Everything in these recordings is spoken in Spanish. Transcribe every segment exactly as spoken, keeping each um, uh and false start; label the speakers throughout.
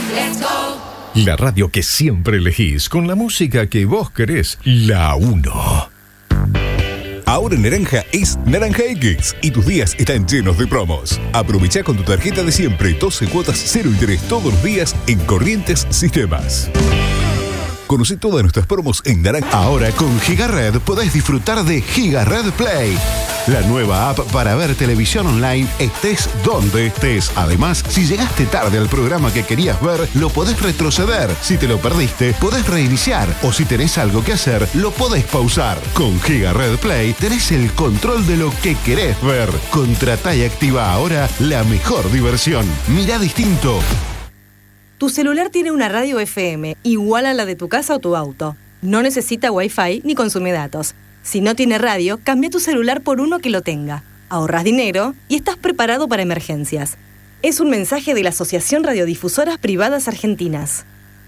Speaker 1: Let's go.
Speaker 2: La radio que siempre elegís, con la música que vos querés, la uno.
Speaker 3: Ahora en Naranja es Naranja X y tus días están llenos de promos. Aprovecha con tu tarjeta de siempre doce cuotas cero interés todos los días en Corrientes Sistemas. Conoce todas nuestras promos en Naranja.
Speaker 4: Ahora con GigaRed podés disfrutar de GigaRed Play, la nueva app para ver televisión online estés donde estés. Además, si llegaste tarde al programa que querías ver, lo podés retroceder. Si te lo perdiste, podés reiniciar. O si tenés algo que hacer, lo podés pausar. Con GigaRed Play tenés el control de lo que querés ver. Contratá y activa ahora la mejor diversión. Mirá distinto.
Speaker 5: Tu celular tiene una radio F M, igual a la de tu casa o tu auto. No necesita Wi-Fi ni consume datos. Si no tiene radio, cambia tu celular por uno que lo tenga. Ahorras dinero y estás preparado para emergencias. Es un mensaje de la Asociación Radiodifusoras Privadas Argentinas.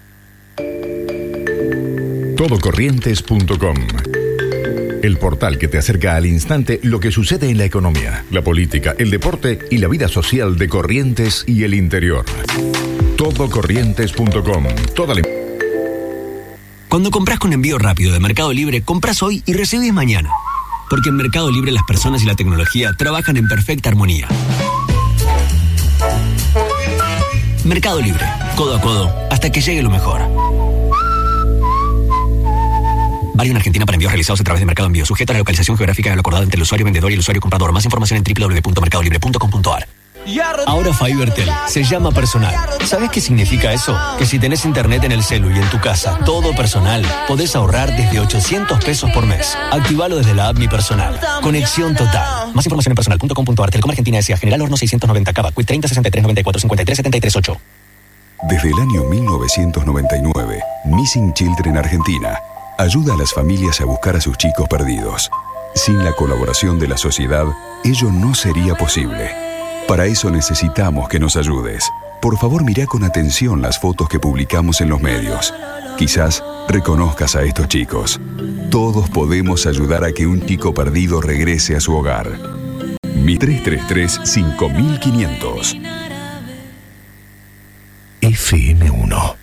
Speaker 2: todo corrientes punto com. El portal que te acerca al instante lo que sucede en la economía, la política, el deporte y la vida social de Corrientes y el interior. todo corrientes punto com. Toda la...
Speaker 6: Cuando compras con envío rápido de Mercado Libre, compras hoy y recibís mañana. Porque en Mercado Libre las personas y la tecnología trabajan en perfecta armonía. Mercado Libre, codo a codo, hasta que llegue lo mejor. Válido en Argentina para envíos realizados a través de Mercado Envío, sujeto a la localización geográfica de lo acordado entre el usuario vendedor y el usuario comprador. Más información en doble u doble u doble u punto mercado libre punto com punto a r. Ahora Fibertel se llama personal. ¿Sabes qué significa eso? Que si tenés internet en el celu y en tu casa, todo personal, podés ahorrar desde ochocientos pesos por mes. Activalo desde la app Mi Personal. Conexión total. Más información en personal punto com punto a r. Telecom Argentina S A. General Horno seiscientos noventa Cava. Quit treinta sesenta y tres noventa y cuatro cincuenta y tres setenta y tres ocho.
Speaker 3: Desde el año mil novecientos noventa y nueve, Missing Children Argentina ayuda a las familias a buscar a sus chicos perdidos. Sin la colaboración de la sociedad, ello no sería posible. Para eso necesitamos que nos ayudes. Por favor, mirá con atención las fotos que publicamos en los medios. Quizás reconozcas a estos chicos. Todos podemos ayudar a que un chico perdido regrese a su hogar. Mi tres tres tres cinco cinco cero cero.
Speaker 2: F M uno.